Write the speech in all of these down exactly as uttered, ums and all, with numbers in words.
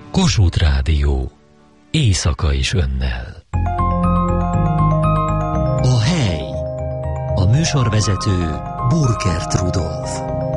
Kossuth Rádió. Éjszaka is önnel. A hely. A műsorvezető Burkert Rudolf.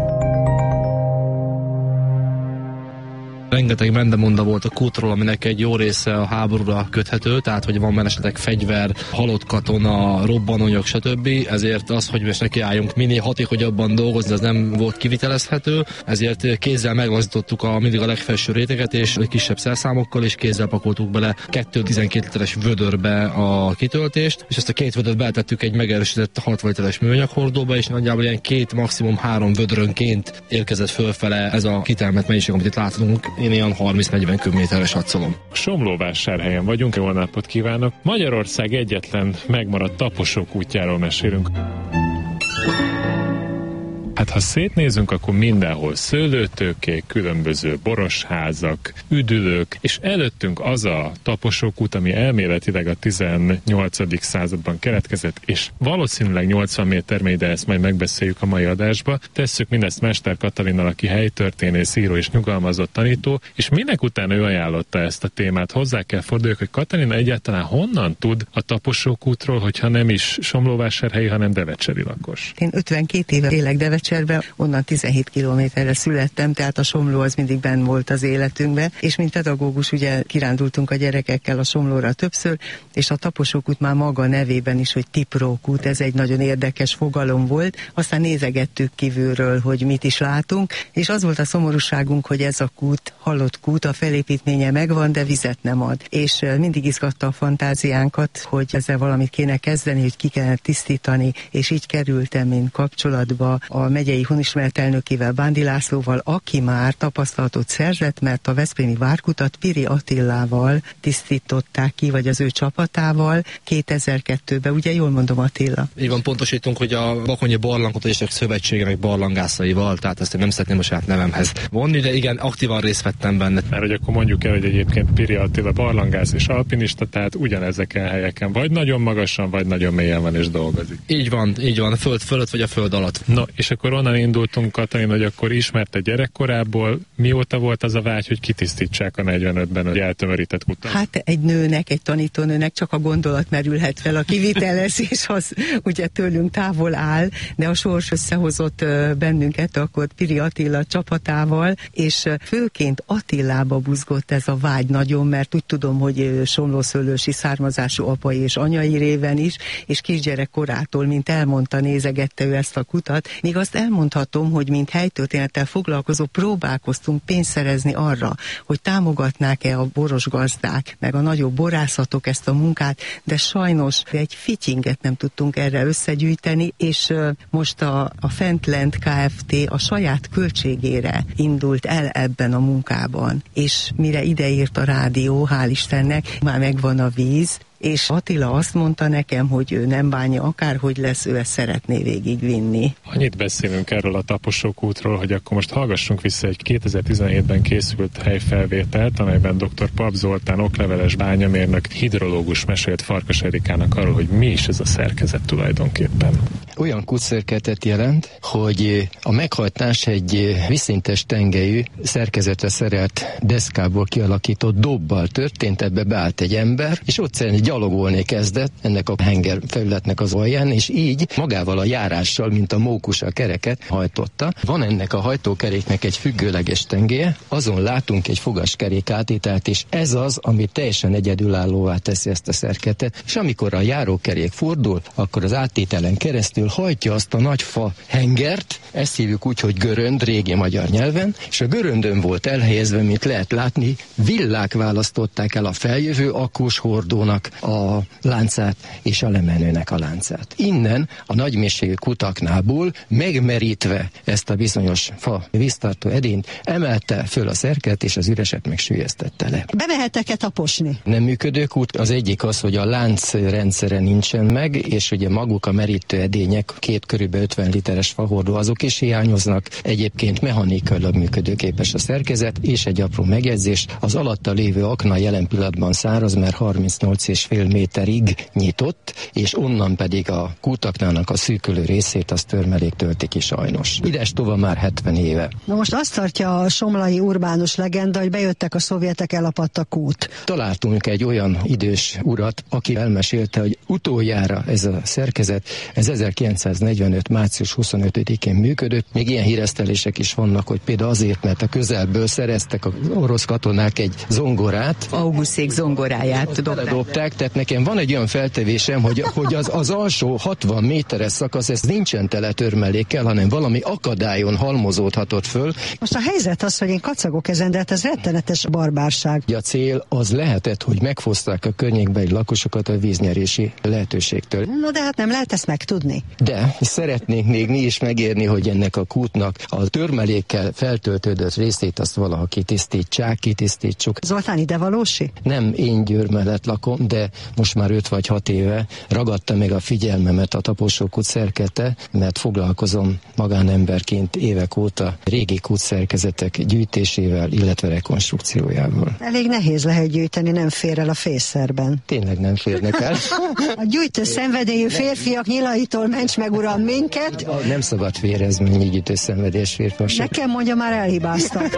Rengeteg mendemonda volt a kútról, aminek egy jó része a háborúra köthető, tehát hogy van benne esetleg fegyver, halott katona, robbanóanyag, stb. Ezért az, hogy most nekiálljunk minél hatékonyabban dolgozni, az nem volt kivitelezhető, ezért kézzel meglazdítottuk a mindig a legfelső réteget, és kisebb szerszámokkal, és kézzel pakoltuk bele kettő tizenkét literes vödörbe a kitöltést, és ezt a két vödört beletettük egy megerősített hatvan literes műanyaghordóba, és nagyjából ilyen két, maximum három vödrönként érkezett fölfele ez a kitermelt mennyiség, amit itt látunk. Én ilyen harminc-negyven köbméteres adszolom. Somlóvásárhelyen vagyunk, jó napot kívánok! Magyarország egyetlen megmaradt taposók útjáról mesélünk. Hát ha szétnézünk, akkor mindenhol szőlőtőkék, különböző borosházak, üdülők, és előttünk az a taposókút, ami elméletileg a tizennyolcadik században keletkezett, és valószínűleg nyolcvan méter mély, de ezt majd megbeszéljük a mai adásba. Tesszük mindezt Mester Katalinnal, aki helytörténész, író és nyugalmazott tanító, és minek után ő ajánlotta ezt a témát. Hozzá kell forduljak, hogy Katalina egyáltalán honnan tud a taposókútról, hogyha nem is somlóvásárhelyi, hanem devecseri lakos? Én ötvenkét éve élek Devecserben, onnan tizenhét kilométerre születtem, tehát a Somló az mindig benn volt az életünkben, és mint pedagógus ugye kirándultunk a gyerekekkel a Somlóra többször, és a taposókút már maga nevében is, hogy tiprókút, ez egy nagyon érdekes fogalom volt, aztán nézegettük kívülről, hogy mit is látunk, és az volt a szomorúságunk, hogy ez a kút, halott kút, a felépítménye megvan, de vizet nem ad. És mindig izgatta a fantáziánkat, hogy ezzel valamit kéne kezdeni, hogy ki kellene tisztítani, és így kerültem én kapcsolatba a megyei honismert elnökével, Bándi Lászlóval, aki már tapasztalatot szerzett, mert a veszprémi várkutat Piri Attilával tisztították ki, vagy az ő csapatával kétezer-kettőben, ugye jól mondom, Attila? Így van, pontosítunk, hogy a Bakonyi Barlangkutatások Szövetségének barlangászaival, tehát ezt én nem szeretném a saját nevemhez vonni, de igen, aktívan részt vettem benne. Mert hogy akkor mondjuk el, hogy egyébként Piri Attila barlangász és alpinista, tehát ugyanezeken a helyeken vagy nagyon magasan, vagy nagyon mélyen van és dolgozik. Így van, így van, a föld fölött vagy a föld alatt. No, és akkor onnan indultunk, Katalin, hogy akkor ismerte gyerekkorából, mióta volt az a vágy, hogy kitisztítsák a negyvenötben az eltömörített kutat? Hát egy nőnek, egy tanítónőnek csak a gondolat merülhet fel, a kivitelezés az ugye tőlünk távol áll, de a sors összehozott bennünket akkor Piri Attila csapatával, és főként Attilába buzgott ez a vágy nagyon, mert úgy tudom, hogy somlószőlősi származású apai és anyai réven is, és kisgyerek korától, mint elmondta, nézegette ő ezt a kutat. Még azt elmondhatom, hogy mint helytörténettel foglalkozó próbálkoztunk pénzt szerezni arra, hogy támogatnák-e a boros gazdák, meg a nagyobb borászatok ezt a munkát, de sajnos egy fityinget nem tudtunk erre összegyűjteni, és most a, a Fentlend Kft. A saját költségére indult el ebben a munkában, és mire ideért a rádió, hál' Istennek, már megvan a víz, és Attila azt mondta nekem, hogy ő nem bánja, akárhogy lesz, ő ezt szeretné végigvinni. Annyit beszélünk erről a taposókútról, hogy akkor most hallgassunk vissza egy kétezer-tizenhétben készült helyfelvételt, amelyben dr. Pap Zoltán okleveles bányamérnök, hidrológus mesélt Farkas Erikának arról, hogy mi is ez a szerkezet tulajdonképpen. Olyan kútszerkezetet jelent, hogy a meghajtás egy vízszintes tengelyű szerkezetre szerelt deszkából kialakított dobbal történt, ebbe beállt egy ember, és ott szerint gyalogolni kezdett ennek a henger felületnek az alján, és így magával a járással, mint a mókus a kereket hajtotta. Van ennek a hajtókeréknek egy függőleges tengélye, azon látunk egy fogaskerék átételt, és ez az, ami teljesen egyedülállóvá teszi ezt a szerkezetet, és amikor a járókerék fordul, akkor az átételen keresztül hajtja azt a nagy fa hengert, ezt hívjuk úgy, hogy görönd régi magyar nyelven, és a göröndön volt elhelyezve, mint lehet látni, villák választották el a feljövő akkós hordónak a láncát és a lemenőnek a láncát. Innen a nagymélységű kutaknából megmerítve ezt a bizonyos fa víztartó edényt emelte föl a szerket, és az üreset meg süllyesztette le. Bemehettek-e taposni? Nem működő kút. Az egyik az, hogy a láncrendszere nincsen meg, és ugye maguk a merítő edények, két körülbelül ötven literes fahordó, azok is hiányoznak. Egyébként mechanikailag működőképes a szerkezet, és egy apró megjegyzés, az alatta lévő akna jelen pillanatban száraz, mert harmincnyolc és másfél méterig nyitott, és onnan pedig a kútaknának a szűkülő részét az törmelék tölti ki sajnos. Ides tova már hetven éve. Na most azt tartja a somlai urbánus legenda, hogy bejöttek a szovjetek, elapadt a kút. Találtunk egy olyan idős urat, aki elmesélte, hogy utoljára ez a szerkezet, ez ezerkilencszáznegyvenöt március huszonötödikén működött. Még ilyen híresztelések is vannak, hogy például azért, mert a közelből szereztek az orosz katonák egy zongorát. Auguszték zongoráját dobták. dobták. Tehát nekem van egy olyan feltevésem, hogy, hogy az, az alsó hatvan méteres szakasz, ez nincsen tele törmelékkel, hanem valami akadályon halmozódhatott föl. Most a helyzet az, hogy én kacagok ezen, de hát ez rettenetes barbárság. A cél az lehetett, hogy megfoszták a környékbeli lakosokat a víznyerési lehetőségtől. No de hát nem lehet ezt megtudni. De szeretnénk még mi is megérni, hogy ennek a kútnak a törmelékkel feltöltődött részét azt valaha kitisztítsák, kitisztítsuk. Zoltán idevalósi? Nem én Győr mellett lakom, de most már öt vagy hat éve ragadta meg a figyelmemet a Tapossókút szerkezete, mert foglalkozom magánemberként évek óta régi kútszerkezetek gyűjtésével, illetve rekonstrukciójával. Elég nehéz lehet gyűjteni, nem fér el a fészerben. Tényleg nem férnek el. A gyűjtő szenvedélyű férfiak nyilaitól ments meg, uram, minket. Nem szabad vérezni, mennyi gyűjtő szenvedélyes férfiak. Nekem mondja, már elhibáztak.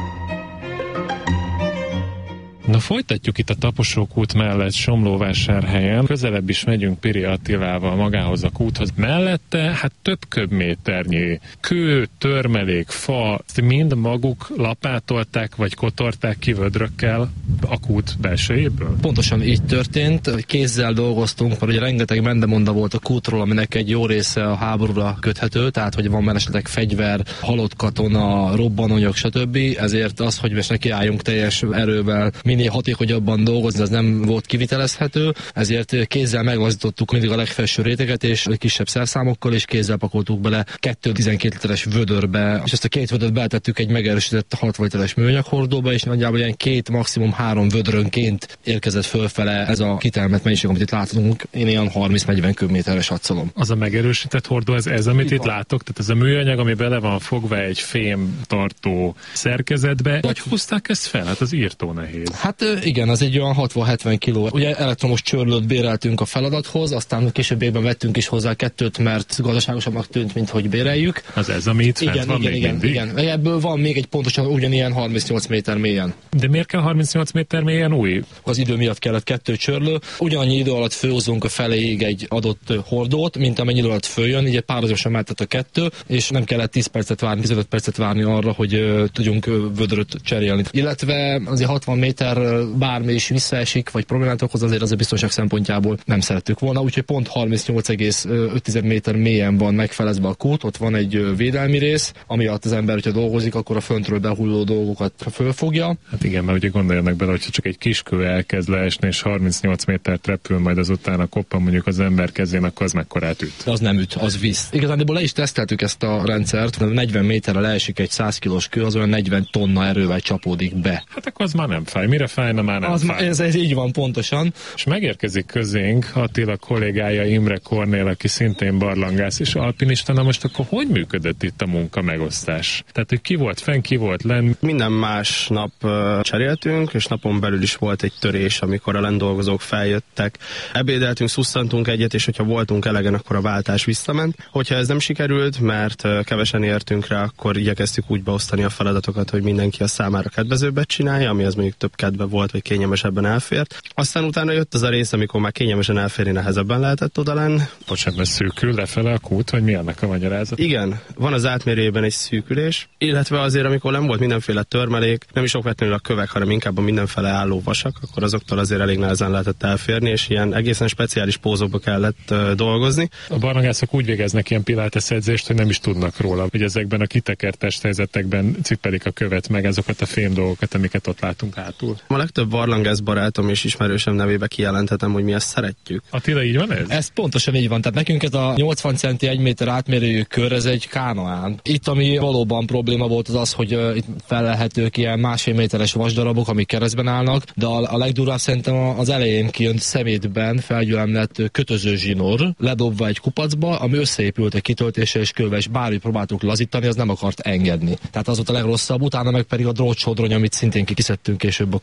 Na folytatjuk itt a Tapossókút mellett Somlóvásárhelyen. Közelebb is megyünk Piri Attilával magához a kúthoz. Mellette hát több köbméternyi kő, törmelék, fa, mind maguk lapátolták vagy kotorták ki vödrökkel a kút belsejéből? Pontosan így történt. Kézzel dolgoztunk, mert ugye rengeteg mendemonda volt a kútról, aminek egy jó része a háborúra köthető, tehát hogy van benne esetleg fegyver, halott katona, robbanóanyag, stb. Ezért az, hogy most nekiálljunk teljes erővel minél hatékonyabban dolgozni, az nem volt kivitelezhető, ezért kézzel meglazdítottuk mindig a legfelső réteget, és kisebb szerszámokkal, és kézzel pakoltuk bele kettő tizenkét literes vödörbe, és ezt a két vödört beletettük egy megerősített hatvan literes műanyag hordóba, és nagyjából ilyen két, maximum három vödrönként érkezett fölfele ez a kitermelt mennyiség, amit itt látunk. Én ilyen harminc-negyven köbméteres adszalom. Az a megerősített hordó, ez, ez amit itt, itt látok, tehát ez a műanyag, ami bele van fogva egy fém tartó szerkezetbe. Hogy húzták ezt fel? Hát az írtó nehéz. Hát igen, az egy olyan hatvan-hetven kiló. Ugye elektromos csörlőt béreltünk a feladathoz, aztán későbbiekben vettünk is hozzá kettőt, mert gazdaságosabbnak tűnt, mint hogy béreljük. Az ez, ami itt igen, van igen, még igen, mindig? igen. Ebből van még egy pontosan ugyanilyen harmincnyolc méter mélyen. De miért kell harmincnyolc méter mélyen új? Az idő miatt kellett kettő csörlő. Ugyanannyi idő alatt főhozunk a feléig egy adott hordót, mint amennyi idő alatt följön, így egy párhuzamosan mehetett a kettő, és nem kellett tíz percet várni, tizenöt percet várni arra, hogy uh, tudjunk uh, vödröt cserélni. Illetve azért hatvan méter uh, bármi is visszaesik, vagy problémát okoz, azért az a biztonság szempontjából nem szerettük volna, úgyhogy pont harmincnyolc egész öt méter mélyen van megfelezve a kút, ott van egy védelmi rész, ami alatt az ember, hogyha dolgozik, akkor a föntről behulló dolgokat fölfogja. Hát igen, mert ugye gondoljanak bele, hogyha csak egy kis kő elkezd leesni, és harmincnyolc métert repül, majd azután a koppan mondjuk az ember kezén, akkor az mekkorát üt. Az nem üt, az visz. Igazándiból le is teszteltük ezt a rendszert, negyven méterre leesik egy száz kilós kő, az olyan negyven tonna erővel csapódik be. Hát akkor az már nem fáj. Mire fájna, már nem az fáj. Ez, ez így van pontosan. És megérkezik közénk Attila kollégája, Imre Kornél, aki szintén barlangász és alpinista. Na most akkor hogy működött itt a munka megosztás? Tehát, hogy ki volt fenn, ki volt lenn? Minden más nap uh, cseréltünk, és napon belül is volt egy törés, amikor a lendolgozók feljöttek. Ebédeltünk, szusszantunk egyet, és hogyha voltunk elegen, akkor a váltás visszament. Hogyha ez nem sikerült, mert uh, kevesen értünk rá, akkor igyekeztük úgy beosztani a feladatokat, hogy mindenki a számára kedvezőbbet csinálja, ami az mondjuk több kedve volt, vagy kényelmesebben elfért. Aztán utána jött az a rész, amikor már kényelmesen elférni nehezebben lehetett oda lenn. Bocsánat, mert szűkül lefele a kút, vagy mi annak a magyarázat? Igen, van az átmérőjében egy szűkülés, illetve azért, amikor nem volt mindenféle törmelék, nem is okvetlenül a kövek, hanem inkább a mindenfele álló vasak, akkor azoktól azért elég nehezen lehetett elférni, és ilyen egészen speciális pózokba kellett uh, dolgozni. A barlangászok úgy végeznek ilyen pilates edzést, hogy nem is tudnak róla, hogy ezekben a kitekert testhelyzetekben cipelik a követ, meg azokat a fém dolgokat, amiket ott látunk hátul. A legtöbb barlangász barátom és ismerősöm nevébe kijelenthetem, hogy mi ezt szeretjük. Attila, így van ez? Ez pontosan így van. Tehát nekünk ez a nyolcvan centi, egy méter átmérőjű kör, ez egy kánoán. Itt, ami valóban probléma volt, az az, hogy uh, itt felelhetők ilyen másfél méteres vasdarabok, amik keresztben állnak, de a, a legdurvább szerintem az elején kijön szemétben felgyülemlett kötöző zsinór, ledobva egy kupacba, ami összeépült egy kitöltéssel és kővel, és bárhogy próbáltuk lazítani, az nem akart engedni. Tehát az volt a legrosszabb, utána meg pedig a drótsodrony, amit szintén kikiszedtünk később a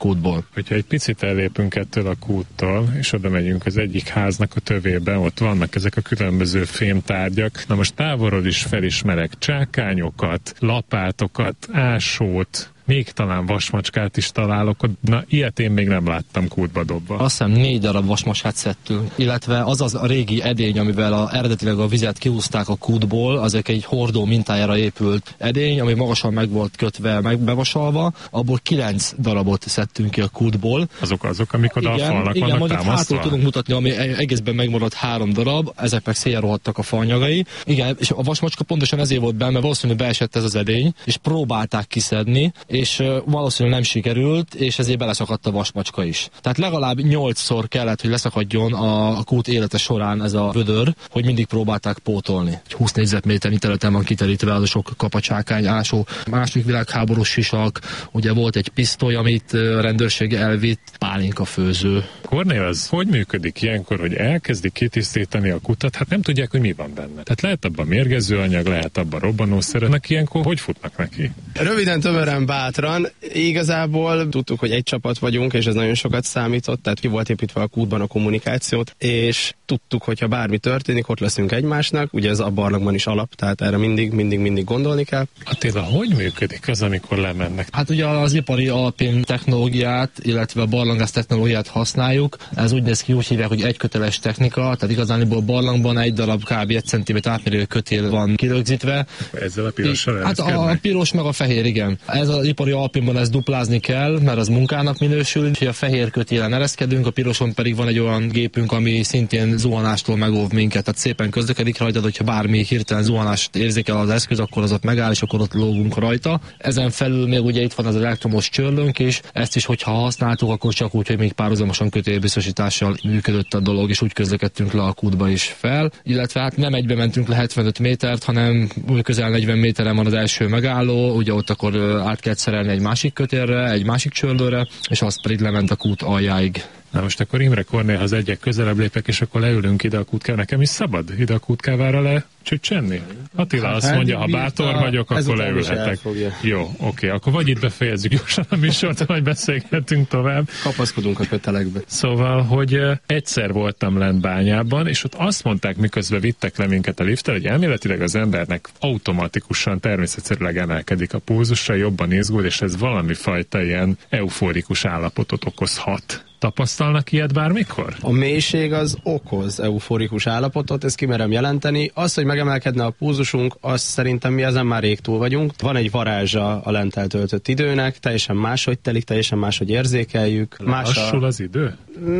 kútból. Hogyha egy picit ellépünk ettől a kúttól, és oda megyünk az egyik háznak a tövében, ott vannak ezek a különböző fémtárgyak. Na most távolról is felismerek csákányokat, lapátokat, ásót, még talán vasmacskát is találok, na ilyet én még nem láttam kútba dobva. Azt hiszem négy darab vasmacskát szedtünk, illetve az az a régi edény, amivel a, eredetileg a vizet kihúzták a kútból, azok egy hordó mintájára épült edény, ami magasan meg volt kötve, meg bevasalva, abból kilenc darabot szedtünk ki a kútból. Azok azok, amik oda igen, a falnak igen, vannak támasztva? Hátul tudunk mutatni, ami egészben megmaradt három darab, ezek meg széjjel rohadtak a faanyagai. Igen, és a vasmacska pontosan ezért volt benne, mert valószínűleg beesett ez az edény, és próbálták kiszedni, és valószínűleg nem sikerült, és ezért beleszakadt a vasmacska is. Tehát legalább nyolcszor kellett, hogy leszakadjon a kút élete során ez a vödör, hogy mindig próbálták pótolni. húsz négyzetméternyi területen van kiterítve az a sok kapacsákány, ásó, második világháborús sisak, ugye volt egy pisztoly, amit a rendőrség elvitt, pálinka főző. Kornél, az hogy működik ilyenkor, hogy elkezdik kitisztítani a kutat, hát nem tudják, hogy mi van benne. Tehát lehet abban mérgező anyag, lehet abban robbanószerek, ilyenkor hogy futnak neki? Röviden, tömören, bátran. Igazából tudtuk, hogy egy csapat vagyunk, és ez nagyon sokat számított, tehát ki volt építve a kútban a kommunikációt, és tudtuk, hogyha bármi történik, ott leszünk egymásnak, ugye ez a barlangban is alap, tehát erre mindig, mindig, mindig gondolni kell. Attila, hogy működik az, amikor lemennek? Hát ugye az ipari alpin technológiát, illetve a barlangász technológiát használjuk. Ez úgy néz ki, úgy hívják, hogy egyköteles technika, tehát igazániból barlangban egy darab kb. egy centiméter átmérő kötél van kirögzítve. Ezzel a pirossal Hát a piros meg a fehér, igen. Ez az ipari alpinban ezt duplázni kell, mert az munkának minősül, és a fehér kötélen ereszkedünk, a piroson pedig van egy olyan gépünk, ami szintén zuhanástól megóv minket, tehát szépen közlekedik rajta, hogyha bármi hirtelen zuhanást érzékel az eszköz, akkor az ott megáll, és akkor ott lógunk rajta. Ezen felül még ugye itt van az elektromos csörlőnk is, ezt is, hogyha használtuk, akkor csak úgy, hogy még párhuzamosan kötélbiztosítással működött a dolog, és úgy közlekedtünk le a kútba is fel, illetve hát nem egybe mentünk le hetvenöt métert, hanem közel negyven méteren van az első megálló, ugye ott akkor át kell szerelni egy másik kötélre, egy másik csörlőre, és az pedig lement a kút aljáig. Na most akkor Imre Kornél, ha az egyek közelebb lépek, és akkor leülünk ide a kútkávára. Nekem is szabad ide a kútkávára le csücsenni? Attila hát, azt mondja, ha bátor vagyok, akkor leülhetek. Jó, oké, akkor vagy itt befejezzük gyorsan a műsort, vagy beszélgetünk tovább. Kapaszkodunk a kötelekbe. Szóval, hogy egyszer voltam lent Bányában, és ott azt mondták, miközben vittek le minket a lifttel, hogy elméletileg az embernek automatikusan, természetszerűleg emelkedik a pulzusa, jobban izgul, és ez valami fajta ilyen euforikus állapotot okozhat. Tapasztalnak ilyet bármikor? A mélység az okoz euforikus állapotot, ezt kimerem jelenteni. Az, hogy megemelkedne a pulzusunk, azt szerintem mi ezen már rég túl vagyunk. Van egy varázsa a lent eltöltött időnek, teljesen máshogy telik, teljesen máshogy érzékeljük. Lassul a... az idő?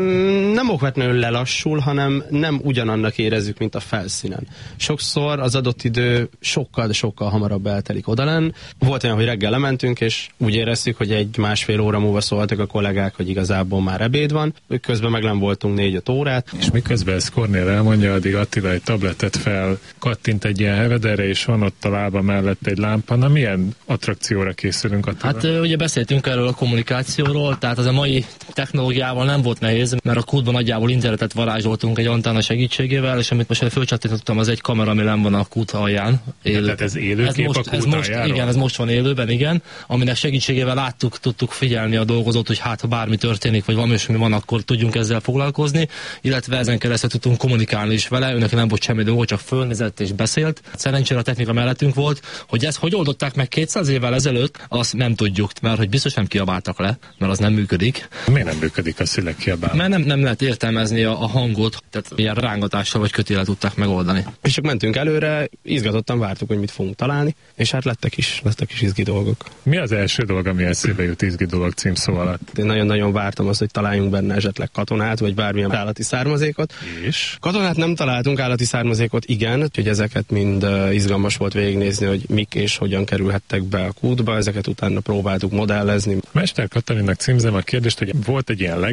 Nem okvetlenül lelassul, hanem nem ugyanannak érezzük, mint a felszínen. Sokszor az adott idő sokkal, de sokkal hamarabb eltelik odalenn. Volt olyan, hogy reggel lementünk, és úgy éreztük, hogy egy másfél óra múlva szóltak a kollégák, hogy igazából már ebéd van. Közben meg nem voltunk négy-öt órát. És miközben ezt Kornél elmondja, addig Attila egy tabletet fel, kattint egy ilyen hevederre, és van ott a lába mellett egy lámpa. Na, milyen attrakcióra készülünk, Attila? Hát ugye beszéltünk erről a kommunikációról, tehát az a mai technológiával nem volt nehéz, mert a kútban nagyjából internetet varázsoltunk egy antenna segítségével, és amit most fölcsattintottam, az egy kamera, ami nem van a kút alján. Élő. Tehát ez élőkép a kút ez most, igen, ez most van élőben, igen. Aminek segítségével láttuk, tudtuk figyelni a dolgozót, hogy hát ha bármi történik, vagy valami mi van, akkor tudjunk ezzel foglalkozni, illetve ezen keresztül tudtunk kommunikálni is vele, önnek nem volt semmi dolga, csak fölnézett és beszélt. Szerencsére a technika mellettünk volt, hogy ezt hogy oldották meg kétszáz évvel ezelőtt, azt nem tudjuk, mert hogy biztos nem kiabáltak le, mert az nem működik. Miért nem működik az, hogy kiabál? Mert nem, nem lehet értelmezni a, a hangot, tehát ilyen rángatással vagy kötélet tudták megoldani. És csak mentünk előre, izgatottan vártuk, hogy mit fogunk találni, és hát lettek is, lettek is izgi dolgok. Mi az első dolog, ami eszébe jut izgi dolog címszó alatt? Én nagyon-nagyon vártam azt, hogy találjunk benne esetleg katonát, vagy bármilyen állati származékot. És? Katonát nem találtunk, állati származékot igen, úgyhogy ezeket mind uh, izgalmas volt végignézni, hogy mik és hogyan kerülhettek be a kútba, ezeket utána próbáltuk modellezni. Mester Katalinnak címzem a kérdést, hogy volt egy ilyen legenda, hogy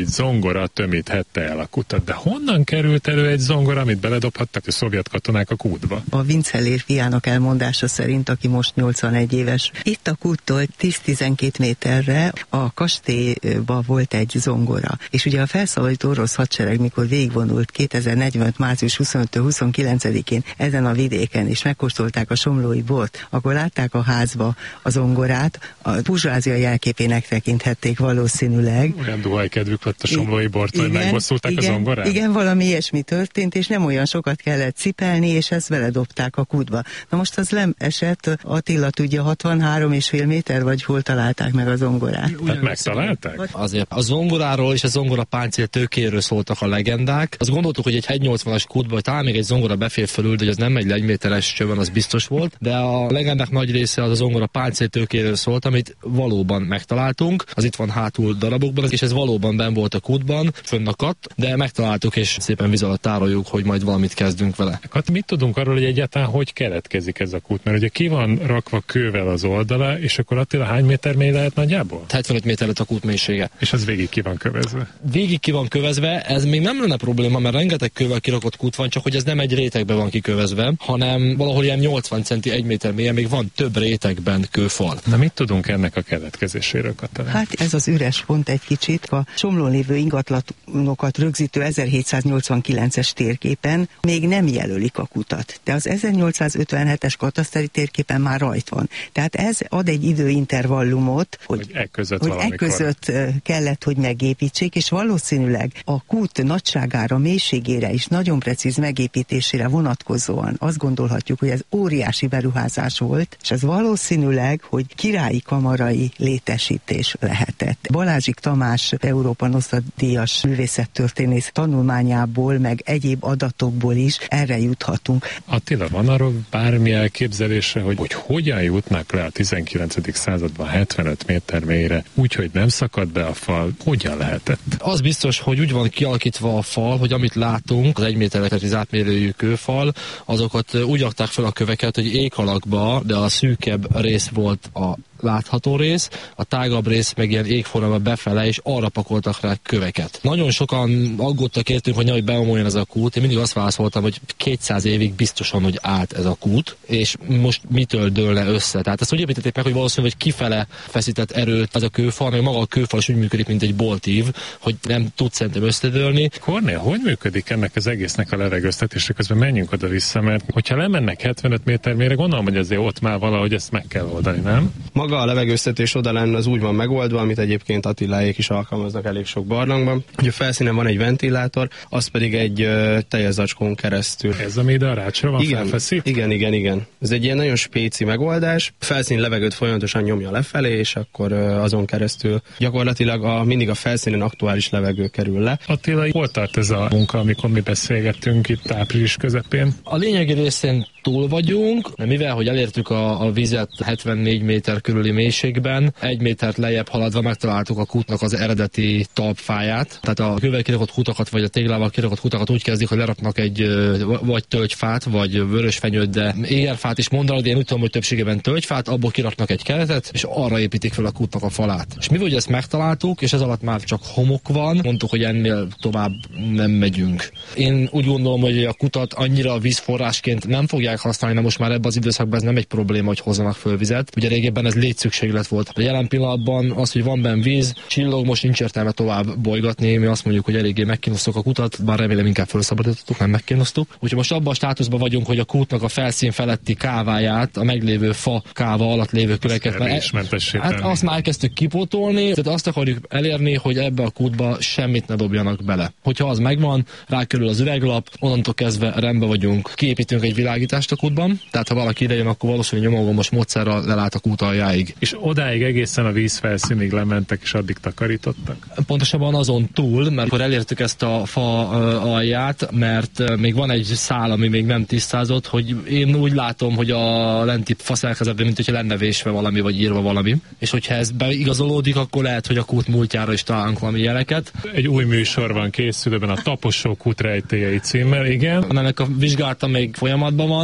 egy zongora tömíthette el a kutat. De honnan került elő egy zongora, amit beledobhattak a szovjet katonák a kútba? A Vincellér fiának elmondása szerint, aki most nyolcvanegy éves, itt a kúttól tíz-tizenkét méterre a kastélyba volt egy zongora. És ugye a felszabadító orosz hadsereg, mikor végigvonult kétezer-negyvenöt. március huszonötödike-huszonkilencedikén ezen a vidéken, és megkóstolták a somlói bort, akkor látták a házba a zongorát, a burzsázia jelképének tekinthették valószínűleg. Olyan duhajkedvük lett a somlói bort, hogy megbosszulták igen, a zongorát? Igen, valami ilyesmi történt, és nem olyan sokat kellett cipelni, és ezt beledobták a kútba. Na most az nem esett, Attila tudja, hatvanhárom és fél méter, vagy hol találták meg a zongorát? Tehát megtalálták? Azért a zongoráról és a zongora páncél tőkéről szóltak a legendák. Azt gondoltuk, hogy egy hegynyolcvanas kútba, hogy talán még egy zongora befér fölül, de hogy az nem egy egy méteres csövön, az biztos volt. De a legendák nagy része az a zongora páncél tőkéről szólt, amit valóban megtaláltunk. Az itt van hátul darabokban, és ez valóban benn volt a kútban, fönnakadt, de megtaláltuk, és szépen víz alatt tároljuk, hogy majd valamit kezdünk vele. Hát mit tudunk arról, hogy egyáltalán hogy keletkezik ez a kút? Mert ugye ki van rakva kővel az oldala, és akkor Attila hány méter mély lehet nagyjából? hetvenöt méter lett a kút mélysége. És az végig ki van kövezve? Végig ki van kövezve, ez még nem lenne probléma, mert rengeteg kővel kirakott kút van, csak hogy ez nem egy rétegben van kikövezve, hanem valahol ilyen nyolcvan centi, egy méter mélyen, még van több rétegben kőfal. Na mit tudunk ennek a keletkezéséről, Katalin? Hát ez az üres pont egy kicsit. A Somlón lévő ingatlanokat rögzítő ezerhétszáznyolcvankilences térképen még nem jelölik a kutat, de az ezernyolcszázötvenhetes kataszteri térképen már rajt van. Tehát ez ad egy időintervallumot, hogy, hogy e között, hogy e között kellett, hogy megépítsék, és valószínűleg a kút nagyságára, mélységére és nagyon precíz megépítésére vonatkozóan azt gondolhatjuk, hogy ez óriási beruházás volt, és ez valószínűleg, hogy királyi kamarai létesítés lehetett. Balázsik Tamás Európa Nostra-díjas művészettörténész tanulmányából, meg egyéb adatokból is erre juthatunk. Attila, van arról bármi elképzelése, hogy, hogy hogyan jutnak le a tizenkilencedik században hetvenöt méter mélyre, úgyhogy nem szakad be a fal? Hogyan lehetett? Az biztos, hogy úgy van kialakítva a fal, hogy amit látunk, az egy méteres átmérőjű kőfal, azokat úgy rakták fel a köveket, hogy ék alakba, de a szűkebb rész volt a látható rész, a tágabb rész meg ilyen égformában befele, és arra pakoltak rá köveket. Nagyon sokan aggódtak értünk, hogy nehogy beomoljon ez a kút. Én mindig azt válaszoltam, hogy kétszáz évig biztosan, hogy állt ez a kút, és most mitől dőlne össze. Tehát ezt úgy építették meg, hogy valószínűleg, hogy kifele feszített erőt ez a kőfal, meg maga a kőfal is úgy működik, mint egy boltív, hogy nem tud szerintem összedőlni. Kornél, hogy működik ennek az egésznek a levegőztetése? Közben menjünk oda-vissza, mert hogyha lemennek hetvenöt méter mélyre, gondolom, hogy azért ott már valahogy ezt meg kell oldani, nem? Maga a levegőztetés oda lenne, az úgy van megoldva, amit egyébként Attiláék is alkalmaznak elég sok barlangban. Hogy a felszínen van egy ventilátor, az pedig egy uh, teljes zacskón keresztül. Ez ami ide a rácsra van igen, felfeszít? Igen, igen, igen. Ez egy ilyen nagyon spéci megoldás. Felszín levegőt folyamatosan nyomja lefelé, és akkor uh, azon keresztül gyakorlatilag a, mindig a felszínen aktuális levegő kerül le. Attila, hol tart ez a munka, amikor mi beszélgettünk itt április közepén? A lényegi részén túl vagyunk, de mivel, hogy elértük a, a vizet hetvennégy méter körüli mélységben, egy métert lejjebb haladva megtaláltuk a kútnak az eredeti talpfáját. Tehát a kővel kirakott kutakat, vagy a téglával kirakott kutakat úgy kezdik, hogy leraknak egy vagy tölgyfát, vagy vörösfenyőt, de égerfát is mondanak, de én úgy tudom, hogy többségében tölgyfát, abból kiraknak egy keretet, és arra építik fel a kútnak a falát. És mivel, hogy ezt megtaláltuk, és ez alatt már csak homok van, mondtuk, hogy ennél tovább nem megyünk. Én úgy gondolom, hogy a kutat annyira vízforrásként nem fogják használni, mert most már ebben az időszakban ez nem egy probléma, hogy hozzanak föl vizet. Ugye régebben ez létszükséglet volt. A jelen pillanatban az, hogy van benne víz, csillog, most nincs értelme tovább bolygatni. Mi azt mondjuk, hogy eléggé megkínosztok a kutat, bár remélem inkább felszabadítottuk, nem megkínosztuk. Úgyhogy most abban a státuszban vagyunk, hogy a kútnak a felszín feletti káváját, a meglévő fa káva alatt lévő köveket, hát azt már elkezdtük kipótolni, tehát azt akarjuk elérni, hogy ebbe a kútba semmit ne dobjanak bele. Hogyha az megvan, rákerül az üveglap, onnantól kezdve rendben vagyunk. Kiépítünk egy világítást a kútban, tehát ha valaki idejön, akkor valószínűleg nyomogomos módszerral lelát a kút aljáig. És odáig egészen a víz felszínig lementek, és addig takarítottak? Pontosabban azon túl, mert akkor elértük ezt a fa alját, mert még van egy szál, ami még nem tisztázott, hogy én úgy látom, hogy a lenti fa szerkezetben, mint hogyha lenne vésve valami, vagy írva valami. És hogyha ez beigazolódik, akkor lehet, hogy a kút múltjára is találunk valami jeleket. Egy új műsor van készülőben, a Taposó kút rejtélyei címmel, igen. Ennek a vizsgálata még folyamatban van,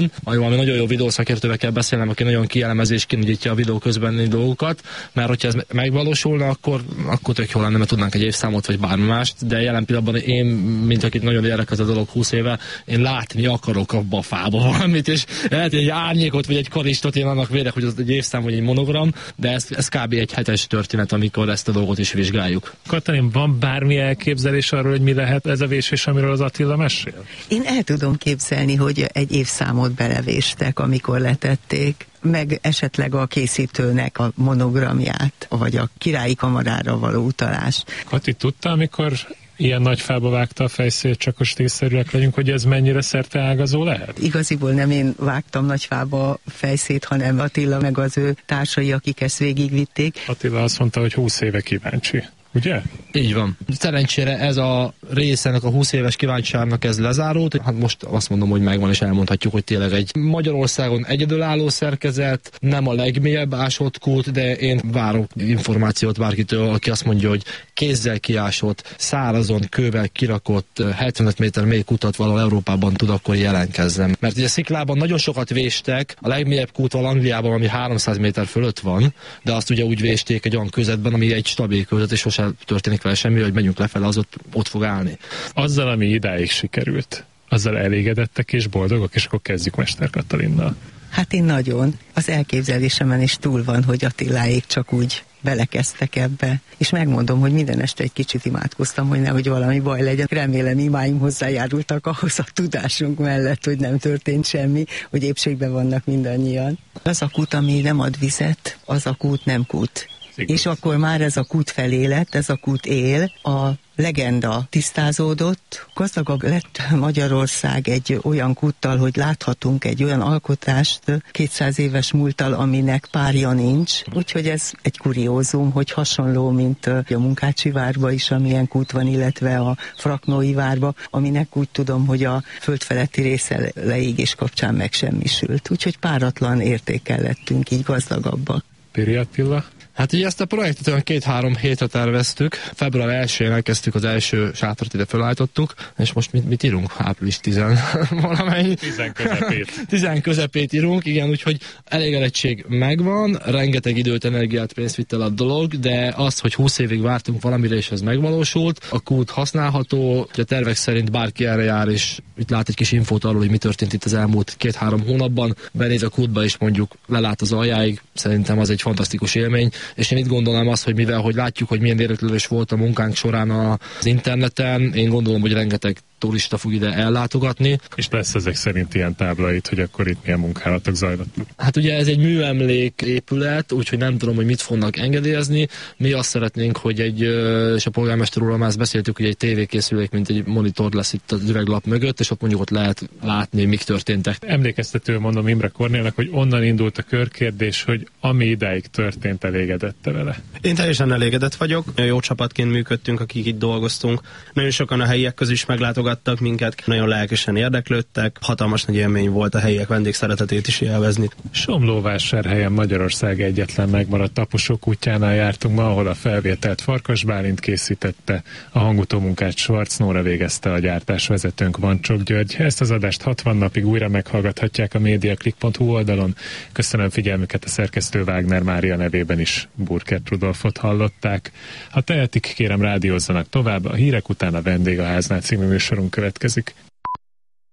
van, vagy valami nagyon jó videószakértővel kell beszélnem, aki nagyon kielemezésként nyitja a videó közbeni dolgokat, mert hogyha ez megvalósulna, akkor, akkor tök jó lenne, mert tudnánk egy évszámot, vagy bármi mást, de jelen pillanatban én, mint akit nagyon érdekel ez a dolog húsz éve, én látni akarok abba a fába valamit, és lehet egy árnyékot, vagy egy karistot, én annak vélek, hogy az egy évszám, vagy egy monogram, de ez, ez kb. Egy hetes történet, amikor ezt a dolgot is vizsgáljuk. Katalin, van bármi elképzelés arról, hogy mi lehet ez a vésés, amiről az Attila mesél? Én el tudom képzelni, hogy egy évszámot belevéstek, amikor letették, meg esetleg a készítőnek a monogramját, vagy a királyi kamarára való utalás. Kati, tudta, amikor ilyen nagy fába vágta a fejszét, csak a stílszerűek legyünk, hogy ez mennyire szerteágazó lehet? Igaziból nem én vágtam nagy fába a fejszét, hanem Attila meg az ő társai, akik ezt végigvitték. Attila azt mondta, hogy húsz éve kíváncsi. Ugye? Így van. Szerencsére ez a része ennek a húsz éves kíváncsiságnak ez lezárult. Hát most azt mondom, hogy megvan, és elmondhatjuk, hogy tényleg egy Magyarországon egyedülálló szerkezet, nem a legmélyebb ásott kút, de én várok információt bárkitől, aki azt mondja, hogy kézzel kiásott, szárazon, kővel kirakott hetvenöt méter mély kutat valahol Európában tud, akkor jelentkezzem. Mert ugye Sziklában nagyon sokat véstek, a legmélyebb kút val Angliában, ami háromszáz méter fölött van, de azt ugye úgy vésték egy olyan közetben, ami egy stabil között, és sosem történik vele semmi, hogy megyünk lefele, az ott, ott fog állni. Azzal, ami idáig sikerült, azzal elégedettek és boldogok, és akkor kezdjük Mester Katalinnal. Hát én nagyon. Az elképzelésemen is túl van, hogy Attiláék csak úgy belekezdtek ebbe. És megmondom, hogy minden este egy kicsit imádkoztam, hogy nehogy valami baj legyen. Remélem imáim hozzájárultak ahhoz a tudásunk mellett, hogy nem történt semmi, hogy épségben vannak mindannyian. Az a kút, ami nem ad vizet, az a kút nem kút. És akkor már ez a kút felé lett, ez a kút él, a legenda tisztázódott, gazdagabb lett Magyarország egy olyan kúttal, hogy láthatunk egy olyan alkotást kétszáz éves múlttal, aminek párja nincs. Úgyhogy ez egy kuriózum, hogy hasonló, mint a Munkácsi várba is, amilyen kút van, illetve a Fraknói várba, aminek úgy tudom, hogy a földfeletti része leégés kapcsán megsemmisült. Úgyhogy páratlan értékkel lettünk, így gazdagabbak. Piri Attila? Hát ugye ezt a projektet olyan két-három hétre terveztük. Február elsején elkezdtük, az első sátrat ide felállítottuk, és most mit, mit írunk? Április tizen valamennyi. Tizen közepét. Tizen közepét írunk, igen, úgyhogy elégedettség megvan, rengeteg időt, energiát, pénzt vitt el a dolog, de az, hogy húsz évig vártunk valamire, és ez megvalósult, a kút használható, a tervek szerint bárki erre jár, és itt lát egy kis infót arról, hogy mi történt itt az elmúlt két-három hónapban, benéz a kútba, és mondjuk lelát az aljáig, szerintem az egy fantasztikus élmény. És én itt gondolom azt, hogy mivel hogy látjuk, hogy milyen érdeklődés volt a munkánk során az interneten, én gondolom, hogy rengeteg turista fog ide ellátogatni. És lesz ezek szerint ilyen táblait, hogy akkor itt milyen munkálatok zajlottak? Hát ugye ez egy műemlék épület, úgyhogy nem tudom, hogy mit fognak engedélyezni. Mi azt szeretnénk, hogy egy, és a polgármester úrral már ezt beszéltük, hogy egy tévékészülék, mint egy monitor lesz itt az üveglap mögött, és ott mondjuk ott lehet látni, mik történtek. Emlékeztető mondom Imre Kornélnak, hogy onnan indult a körkérdés, hogy ami idáig történt, elégedette vele. Én teljesen elégedett vagyok. Jó csapatként működtünk, akik itt dolgoztunk. Nagyon sokan a helyiek közül is meglátogattak minket, nagyon lelkesen érdeklődtek. Hatalmas nagy élmény volt a helyiek vendégszeretetét is élvezni. Somlóvásárhelyen Magyarország egyetlen megmaradt taposók útjánál jártunk ma, ahol a felvételt Farkas Bálint készítette, a hangutómunkát Schwarz Nóra végezte, a gyártásvezetőnk Vancsok György. Ezt az adást hatvan napig újra meghallgathatják a mediaclick pont hu oldalon. Köszönöm figyelmüket, a szerkesztő Wagner Mária nevében is Burkert Rudolfot hallották. Ha tehetik, kérem rádiózzanak tovább, a hírek után a Vendég a háznál című műsorunk következik.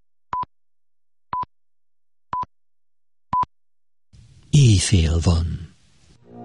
Éjfél van.